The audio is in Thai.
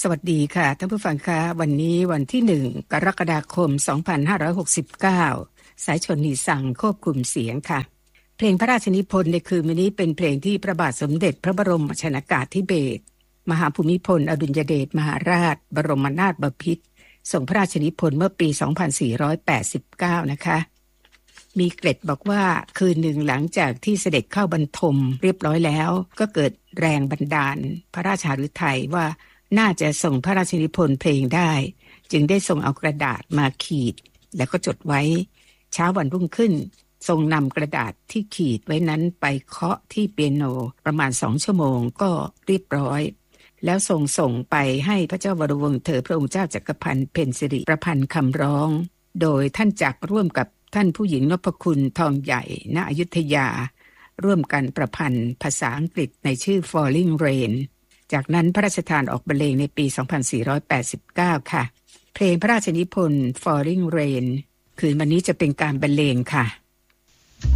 สวัสดีค่ะท่านผู้ฟังคะวันนี้วันที่1กรกฎาคม2569สายชนนีสั่งควบคุมเสียงค่ะเพลงพระราชนิพนธ์ในคืนวันนี้เป็นเพลงที่พระบาทสมเด็จพระบรมชนกาธิเบศรมหาภูมิพลอดุลยเดชมหาราชบรมนาถบพิตรทรงพระราชนิพนธ์เมื่อปี2489นะคะมีเกร็ดบอกว่าคืนหนึ่งหลังจากที่เสด็จเข้าบรรทมเรียบร้อยแล้วก็เกิดแรงบันดาลพระราชฤทัยว่าน่าจะส่งพระราชนิพนธ์เพลงได้จึงได้ส่งเอากระดาษมาขีดแล้วก็จดไว้เช้าวันรุ่งขึ้นทรงนำกระดาษที่ขีดไว้นั้นไปเคาะที่เปียโนประมาณ2 ชั่วโมงก็เรียบร้อยแล้วส่งไปให้พระเจ้าวรวงศ์เธอพระองค์เจ้าจักรพันธ์เพ็ญสิริประพันธ์คำร้องโดยท่านจักรร่วมกับท่านผู้หญิงนพคุณทองใหญ่ณอยุธยาร่วมกันประพันธ์ภาษาอังกฤษในชื่อ Falling Rain จากนั้นพระราชทานออกบรรเลงในปี2489ค่ะเพลงพระราชนิพนธ์ Falling Rain คืนวันนี้จะเป็นการบรรเลงค่ะ